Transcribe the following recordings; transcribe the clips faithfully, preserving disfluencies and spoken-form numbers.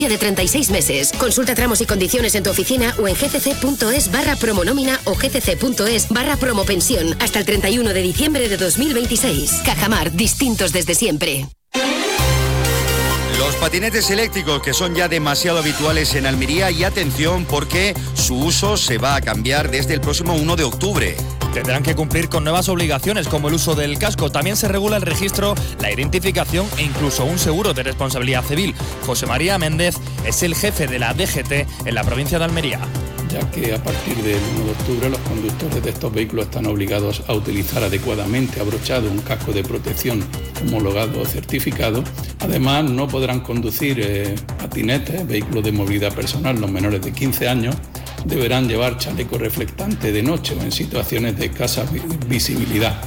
de treinta y seis meses. Consulta tramos y condiciones en tu oficina o en gcc.es barra promonómina o gcc.es barra promopensión hasta el treinta y uno de diciembre de dos mil veintiséis. Cajamar, distintos desde siempre. Los patinetes eléctricos, que son ya demasiado habituales en Almería, y atención porque su uso se va a cambiar desde el próximo uno de octubre. Tendrán que cumplir con nuevas obligaciones como el uso del casco. También se regula el registro, la identificación e incluso un seguro de responsabilidad civil. José María Méndez es el jefe de la D G T en la provincia de Almería. Ya que a partir del uno de octubre los conductores de estos vehículos están obligados a utilizar adecuadamente abrochado un casco de protección homologado o certificado. Además, no podrán conducir eh, patinetes, vehículos de movilidad personal, los menores de quince años, deberán llevar chaleco reflectante de noche o en situaciones de escasa visibilidad.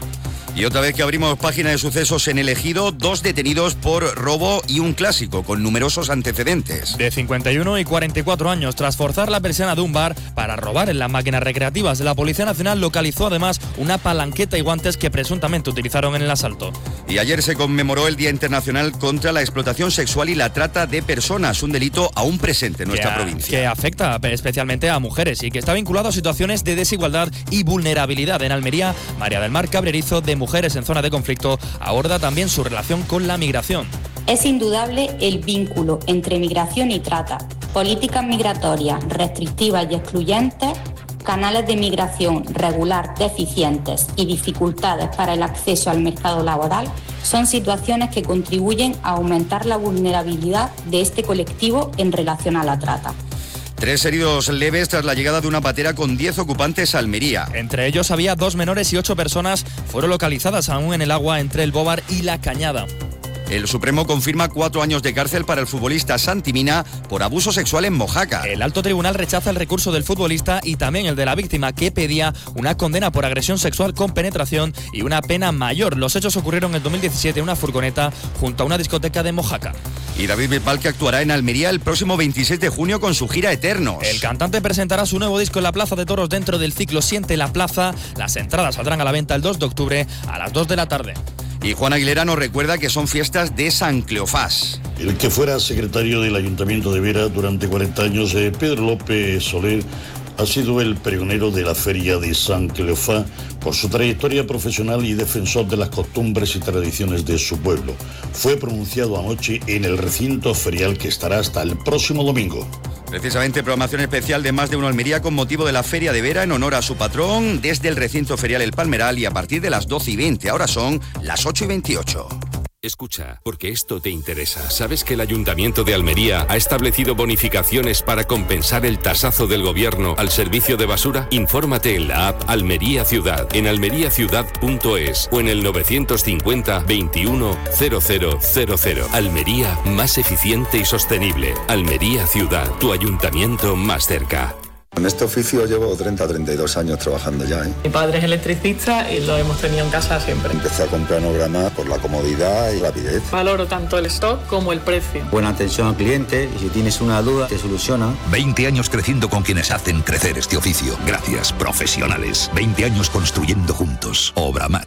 Y otra vez que abrimos página de sucesos en el Ejido, dos detenidos por robo y un clásico con numerosos antecedentes. De cincuenta y uno y cuarenta y cuatro años, tras forzar la persiana de un bar para robar en las máquinas recreativas, la Policía Nacional localizó además una palanqueta y guantes que presuntamente utilizaron en el asalto. Y ayer se conmemoró el Día Internacional contra la Explotación Sexual y la Trata de Personas, un delito aún presente en nuestra que a, provincia. Que afecta especialmente a mujeres y que está vinculado a situaciones de desigualdad y vulnerabilidad. En Almería, María del Mar Cabrerizo, de Mujeres en Zona de Conflicto, aborda también su relación con la migración. Es indudable el vínculo entre migración y trata, políticas migratorias restrictivas y excluyentes, canales de migración regular deficientes y dificultades para el acceso al mercado laboral son situaciones que contribuyen a aumentar la vulnerabilidad de este colectivo en relación a la trata. Tres heridos leves tras la llegada de una patera con diez ocupantes a Almería. Entre ellos había dos menores y ocho personas fueron localizadas aún en el agua entre el Bóvar y la Cañada. El Supremo confirma cuatro años de cárcel para el futbolista Santi Mina por abuso sexual en Mojácar. El alto tribunal rechaza el recurso del futbolista y también el de la víctima, que pedía una condena por agresión sexual con penetración y una pena mayor. Los hechos ocurrieron en dos mil diecisiete en una furgoneta junto a una discoteca de Mojácar. Y David Bisbal, que actuará en Almería el próximo veintiséis de junio con su gira Eternos. El cantante presentará su nuevo disco en la Plaza de Toros dentro del ciclo Siente la Plaza. Las entradas saldrán a la venta el dos de octubre a las dos de la tarde. Y Juan Aguilera nos recuerda que son fiestas de San Cleofás. El que fuera secretario del Ayuntamiento de Vera durante cuarenta años, eh, Pedro López Soler, ha sido el pregonero de la Feria de San Cleofás por su trayectoria profesional y defensor de las costumbres y tradiciones de su pueblo. Fue pronunciado anoche en el recinto ferial que estará hasta el próximo domingo. Precisamente programación especial de Más de Uno Almería con motivo de la Feria de Vera en honor a su patrón desde el recinto ferial El Palmeral y a partir de las doce y veinte. Ahora son las ocho y veintiocho. Escucha, porque esto te interesa. ¿Sabes que el Ayuntamiento de Almería ha establecido bonificaciones para compensar el tasazo del gobierno al servicio de basura? Infórmate en la app Almería Ciudad, en almería ciudad punto es o en el novecientos cincuenta veintiuno cero cero cero cero. Almería, más eficiente y sostenible. Almería Ciudad, tu ayuntamiento más cerca. En este oficio llevo treinta a treinta y dos años trabajando ya, ¿eh? Mi padre es electricista y lo hemos tenido en casa siempre. Empecé a comprar Nograma por la comodidad y rapidez. Valoro tanto el stock como el precio. Buena atención al cliente y si tienes una duda te soluciona. veinte años creciendo con quienes hacen crecer este oficio. Gracias, profesionales. veinte años construyendo juntos. Obramat.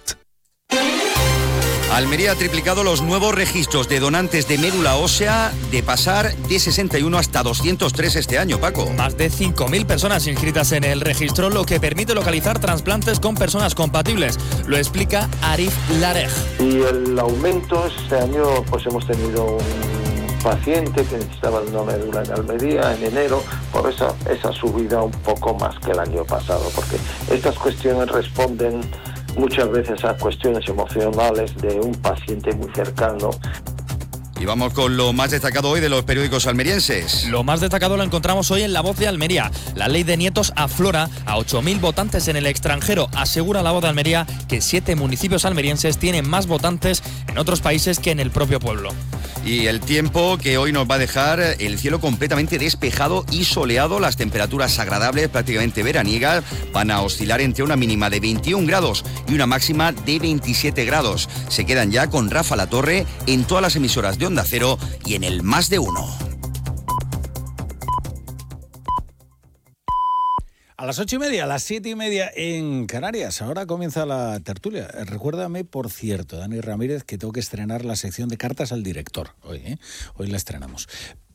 Almería ha triplicado los nuevos registros de donantes de médula ósea, de pasar de sesenta y uno hasta doscientos tres este año, Paco. Más de cinco mil personas inscritas en el registro, lo que permite localizar trasplantes con personas compatibles. Lo explica Arif Larej. Y el aumento este año, pues hemos tenido un paciente que necesitaba una médula en Almería en enero, por esa, esa subida un poco más que el año pasado, porque estas cuestiones responden muchas veces a cuestiones emocionales de un paciente muy cercano. Y vamos con lo más destacado hoy de los periódicos almerienses. Lo más destacado lo encontramos hoy en La Voz de Almería. La ley de nietos aflora a ocho mil votantes en el extranjero. Asegura La Voz de Almería que siete municipios almerienses tienen más votantes en otros países que en el propio pueblo. Y el tiempo que hoy nos va a dejar el cielo completamente despejado y soleado. Las temperaturas agradables, prácticamente veraniegas, van a oscilar entre una mínima de veintiún grados y una máxima de veintisiete grados. Se quedan ya con Rafa La Torre en todas las emisoras de Onda Cero y en el Más de Uno. A las ocho y media, a las siete y media en Canarias. Ahora comienza la tertulia. Recuérdame, por cierto, Dani Ramírez, que tengo que estrenar la sección de cartas al director. Hoy, ¿eh? Hoy la estrenamos.